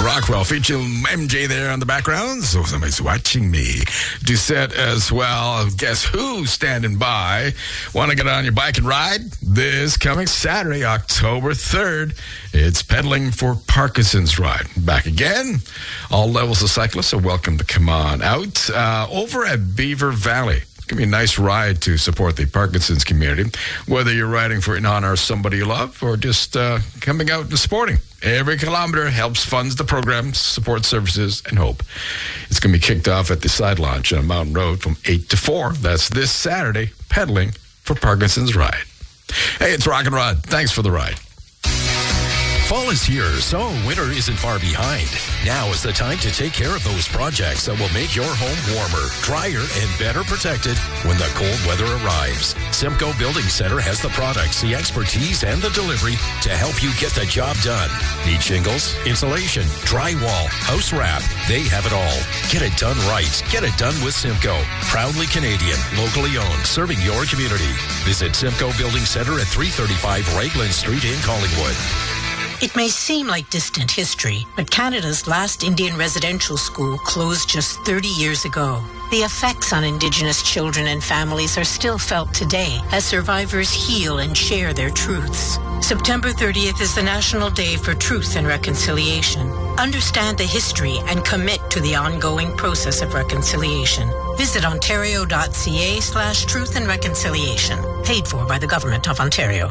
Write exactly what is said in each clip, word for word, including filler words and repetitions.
Rockwell featuring M J there on the background. So somebody's watching me. Doucette as well. Guess who's standing by? Want to get on your bike and ride? This coming Saturday, October third. It's Pedaling for Parkinson's Ride. Back again. All levels of cyclists are welcome to come on out. Uh, over at Beaver Valley. It's going to be a nice ride to support the Parkinson's community, whether you're riding for in honor of somebody you love or just uh, coming out and sporting. Every kilometer helps funds the program, support services, and hope. It's going to be kicked off at the Side Launch on Mountain Road from eight to four. That's this Saturday, Pedaling for Parkinson's Ride. Hey, it's Rock and Rod. Thanks for the ride. Fall is here, so winter isn't far behind. Now is the time to take care of those projects that will make your home warmer, drier, and better protected when the cold weather arrives. Simcoe Building Center has the products, the expertise, and the delivery to help you get the job done. Need shingles, insulation, drywall, house wrap? They have it all. Get it done right. Get it done with Simcoe. Proudly Canadian, locally owned, serving your community. Visit Simcoe Building Center at three thirty-five Raglan Street in Collingwood. It may seem like distant history, but Canada's last Indian residential school closed just thirty years ago. The effects on Indigenous children and families are still felt today as survivors heal and share their truths. September thirtieth is the National Day for Truth and Reconciliation. Understand the history and commit to the ongoing process of reconciliation. Visit ontario.ca slash truth and reconciliation. Paid for by the Government of Ontario.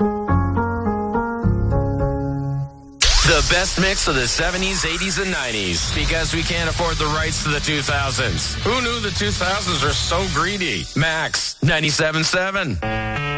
The best mix of the seventies, eighties, and nineties. Because we can't afford the rights to the two thousands. Who knew the two thousands are so greedy? Max, ninety-seven point seven.